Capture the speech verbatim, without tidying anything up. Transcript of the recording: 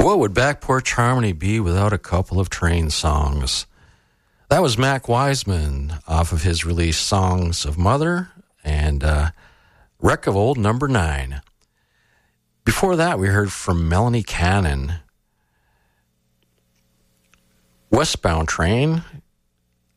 What would Back Porch Harmony be without a couple of train songs? That was Mac Wiseman off of his release Songs of Mother and uh, Wreck of Old Number Nine. Before that, we heard from Melanie Cannon, Westbound Train,